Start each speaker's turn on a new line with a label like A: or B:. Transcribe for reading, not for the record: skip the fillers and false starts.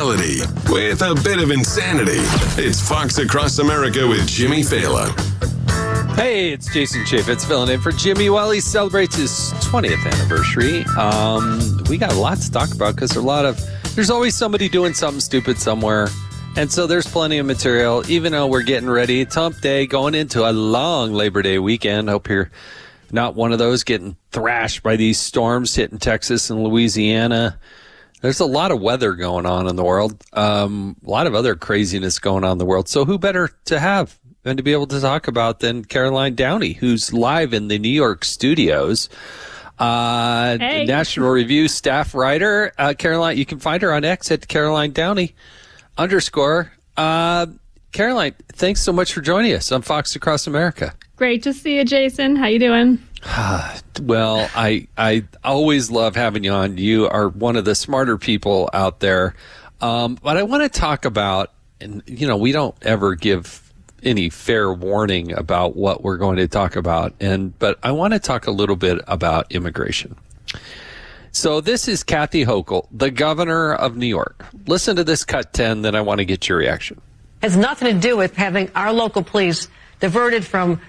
A: reality with a bit of insanity. It's Fox Across America with Jimmy Fallon.
B: Hey, it's Jason Chaffetz filling in for Jimmy while he celebrates his 20th anniversary. We got lots to talk about because there's always somebody doing something stupid somewhere. And so there's plenty of material, even though we're getting ready. It's hump day, going into a long Labor Day weekend. Hope you're not one of those getting thrashed by these storms hitting Texas and Louisiana. There's a lot of weather going on in the world, a lot of other craziness going on in the world. So who better to have and to be able to talk about than Caroline Downey, who's live in the New York studios.
C: Hey.
B: National Review staff writer. Caroline, you can find her on X at Caroline Downey _. Caroline, thanks so much for joining us on Fox Across America.
C: Great to see you, Jason. How you doing?
B: Well, I always love having you on. You are one of the smarter people out there. But I want to talk about, and we don't ever give any fair warning about what we're going to talk about. But I want to talk a little bit about immigration. So this is Kathy Hochul, the governor of New York. Listen to this cut 10, then I want to get your reaction.
D: Has nothing to do with having our local police diverted from